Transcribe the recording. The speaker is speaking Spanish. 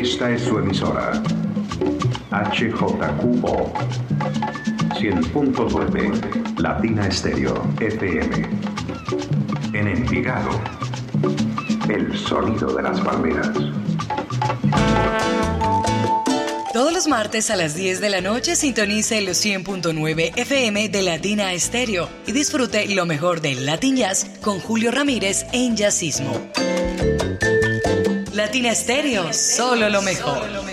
Esta es su emisora. HJQO 100.9 Latina Estéreo FM. En Envigado, el sonido de las palmeras. Todos los martes a las 10 de la noche sintonice los 100.9 FM de Latina Estéreo y disfrute lo mejor del Latin Jazz con Julio Ramírez en Jazzismo. Latina Estéreo, solo lo mejor.